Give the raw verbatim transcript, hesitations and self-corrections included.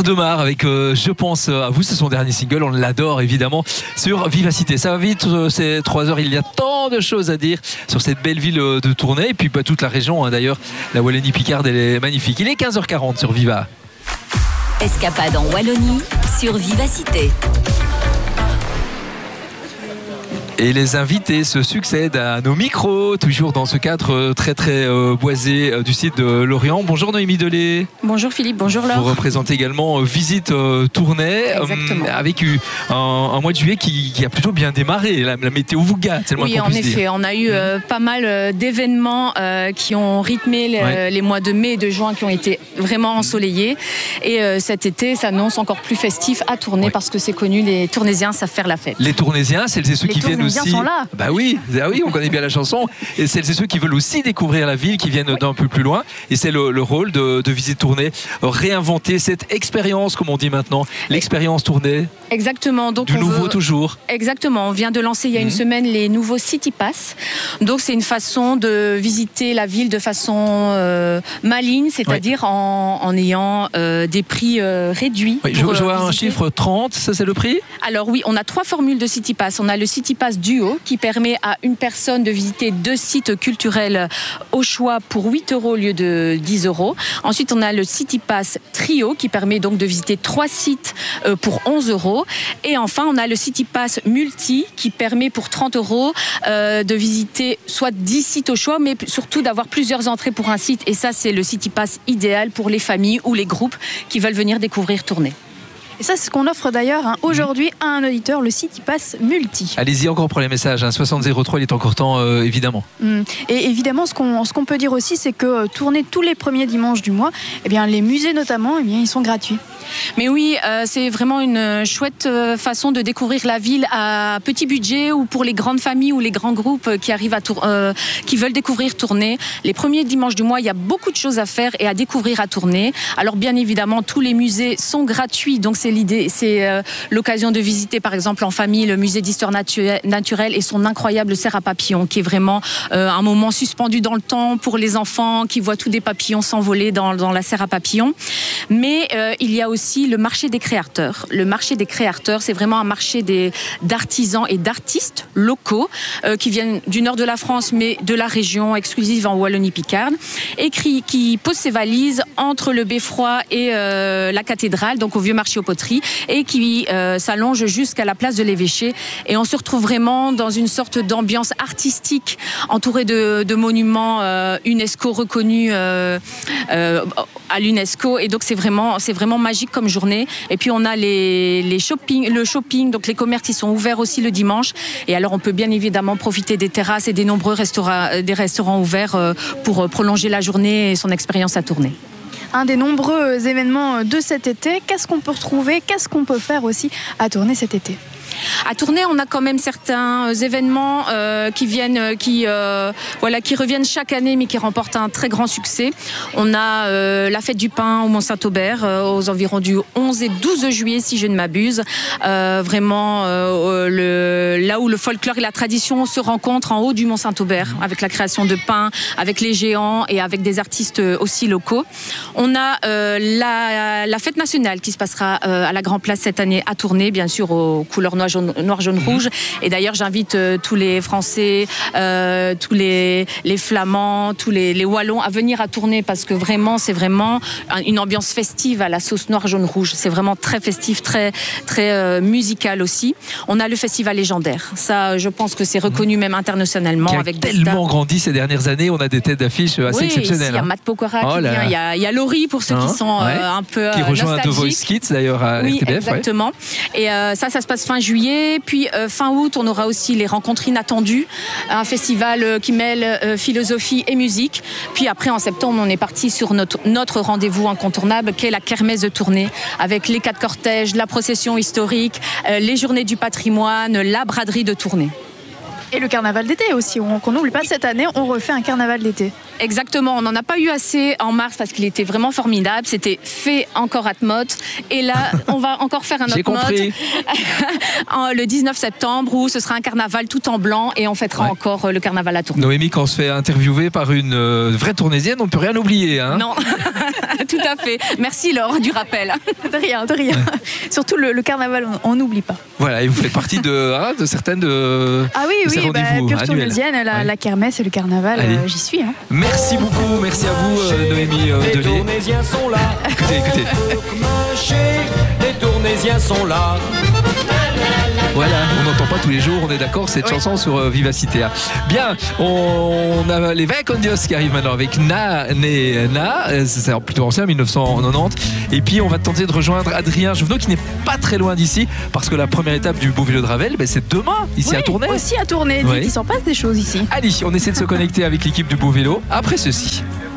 de Mar avec euh, Je pense à vous, c'est son dernier single, on l'adore évidemment sur Vivacité. Ça va vite, euh, c'est trois heures, il y a tant de choses à dire sur cette belle ville euh, de Tournai et puis bah, toute la région hein, d'ailleurs, la Wallonie-Picarde elle est magnifique. Il est quinze heures quarante sur Viva. Escapade en Wallonie sur Vivacité. Et les invités se succèdent à nos micros, toujours dans ce cadre très très euh, boisé euh, du site de Lorient. Bonjour Noémie Delay. Bonjour Philippe, bonjour Laure. Vous représentez également euh, Visite euh, Tournai, Exactement. euh, avec eu un, un mois de juillet qui, qui a plutôt bien démarré. La, la météo vous gâte, c'est le moins Oui, qu'on en puisse effet, dire. on a eu euh, pas mal euh, d'événements euh, qui ont rythmé les, Ouais. les mois de mai et de juin qui ont été vraiment ensoleillés. Et euh, cet été s'annonce encore plus festif à Tournai Ouais. parce que c'est connu, les Tournaisiens savent faire la fête. Les Tournaisiens, celles et ceux Les qui viennent Tournaisiens aussi. sont là. Bah oui, ah oui, on connaît bien la chanson. Et celles et ceux qui veulent aussi découvrir la ville, qui viennent d'un peu plus loin. Et c'est le, le rôle de, de Visite Tournai, réinventer cette expérience, comme on dit maintenant, l'expérience Tournai, Exactement. Donc du on nouveau veut- toujours. Exactement, on vient de lancer il y a une Mhm. semaine les nouveaux City Pass. Donc c'est une façon de visiter la ville de façon euh, maligne, c'est-à-dire en, en ayant euh, des prix euh, réduits. Oui, je, pour, je vois euh, un visiter. chiffre trente, ça c'est le prix? Alors oui, on a trois formules de City Pass. On a le City Pass Duo qui permet à une personne de visiter deux sites culturels au choix pour huit euros au lieu de dix euros. Ensuite, on a le City Pass Trio qui permet donc de visiter trois sites euh, pour onze euros. Et enfin, on a le City Pass Multi qui permet pour trente euros euh, de visiter soit dix sites au choix, mais surtout d'avoir plusieurs entrées pour un site. Et ça, c'est le City Pass idéal pour les familles ou les groupes qui veulent venir découvrir Tournai. Et ça, c'est ce qu'on offre d'ailleurs hein, aujourd'hui à un auditeur, le City Pass Multi. Allez-y encore pour les messages, hein. soixante zéro trois, il est encore temps euh, évidemment. Hum. Et évidemment, ce qu'on ce qu'on peut dire aussi, c'est que euh, tourner tous les premiers dimanches du mois, eh bien, les musées notamment, eh bien, ils sont gratuits. Mais oui, euh, c'est vraiment une chouette euh, façon de découvrir la ville à petit budget ou pour les grandes familles ou les grands groupes qui arrivent à tour, euh, qui veulent découvrir Tournai. Les premiers dimanches du mois, il y a beaucoup de choses à faire et à découvrir à Tournai. Alors bien évidemment, tous les musées sont gratuits, donc c'est l'idée, c'est euh, l'occasion de visiter par exemple en famille le musée d'histoire natu- naturelle et son incroyable serre à papillons, qui est vraiment euh, un moment suspendu dans le temps pour les enfants qui voient tous des papillons s'envoler dans, dans la serre à papillons. Mais euh, il y a aussi le marché des créateurs. Le marché des créateurs, c'est vraiment un marché des, d'artisans et d'artistes locaux euh, qui viennent du nord de la France, mais de la région exclusive en Wallonie-Picarde, et qui, qui posent ses valises entre le Beffroi et euh, la cathédrale, donc au vieux marché aux poteries, et qui euh, s'allonge jusqu'à la place de l'évêché. Et on se retrouve vraiment dans une sorte d'ambiance artistique entourée de, de monuments euh, UNESCO reconnus euh, euh, à l'UNESCO. Et donc c'est vraiment, c'est vraiment magique comme journée. Et puis on a les, les shopping, le shopping, donc les commerces qui sont ouverts aussi le dimanche. Et alors on peut bien évidemment profiter des terrasses et des nombreux restaurants, des restaurants ouverts euh, pour prolonger la journée et son expérience à Tournai. Un des nombreux événements de cet été, qu'est-ce qu'on peut retrouver, qu'est-ce qu'on peut faire aussi à Tournai cet été ? À Tournai, on a quand même certains événements euh, qui viennent, qui euh, voilà, qui reviennent chaque année, mais qui remportent un très grand succès. On a euh, la fête du pain au Mont-Saint-Aubert euh, aux environs du onze et douze juillet, si je ne m'abuse. Euh, vraiment, euh, le, là où le folklore et la tradition se rencontrent en haut du Mont-Saint-Aubert, avec la création de pain, avec les géants et avec des artistes aussi locaux. On a euh, la, la fête nationale qui se passera euh, à la Grand Place cette année à Tournai, bien sûr aux couleurs noires, jaune, noir, jaune, rouge. Et d'ailleurs, j'invite euh, tous les Français, euh, tous les, les Flamands, tous les, les Wallons à venir à Tournai parce que vraiment, c'est vraiment une ambiance festive à la sauce noir, jaune, rouge. C'est vraiment très festif, très, très euh, musical aussi. On a le festival légendaire. Ça, je pense que c'est reconnu même internationalement. Qui a avec des tellement stars. grandi ces dernières années, on a des têtes d'affiche assez Oui, exceptionnelles. il y a hein. Matt Pokora Oh qui là vient, là. il y a, il y a Laurie pour ceux Hein, qui sont ouais. euh, un peu Qui euh, rejoint The Voice nostalgiques. Kids d'ailleurs à Oui, R T B F. Ouais. exactement. Et euh, ça, ça se passe fin juillet. Puis euh, fin août, on aura aussi les Rencontres Inattendues, un festival euh, qui mêle euh, philosophie et musique. Puis après, en septembre, on est parti sur notre, notre rendez-vous incontournable, qui est la Kermesse de Tournai, avec les quatre cortèges, la procession historique, euh, les journées du patrimoine, la braderie de Tournai. Et le carnaval d'été aussi, on- qu'on n'oublie pas, cette année, on refait un carnaval d'été. Exactement, on n'en a pas eu assez en mars parce qu'il était vraiment formidable. C'était fait encore à Motte. Et là, on va encore faire un J'ai autre compris. Motte le dix-neuf septembre où ce sera un carnaval tout en blanc et on fêtera Ouais. encore euh, le carnaval à Tournai. Noémie, quand on se fait interviewer par une euh, vraie tournaisienne, on ne peut rien oublier. Hein. Non, tout à fait. Merci Laure du rappel. De rien, de rien. Surtout le, le carnaval, on on n'oublie pas. Voilà, et vous faites partie de, hein, de certaines de, Ah oui, de ces oui, bah, rendez-vous pure annuels. tournesienne, la, Ouais. la kermesse et le carnaval, Allez. euh, j'y suis. Hein. Merci beaucoup, merci à vous euh, Noémie euh, Les Delay. Tournaisiens sont là. Écoutez, écoutez. Les Tournaisiens sont là. Voilà, on n'entend pas tous les jours, on est d'accord, cette Oui. chanson sur euh, Vivacité. hein. Bien, on a les Vacondios qui arrivent maintenant avec Na, Ne, Na, euh, c'est plutôt ancien, mille neuf cent quatre-vingt-dix. Et puis on va tenter de rejoindre Adrien Jouvenot qui n'est pas très loin d'ici, parce que la première étape du Beau Vélo de Ravel, ben, c'est demain, ici Oui, à Tournai. Aussi à Tournai, Oui. il s'en passe des choses ici. Allez, on essaie de se connecter avec l'équipe du Beau Vélo après ceci.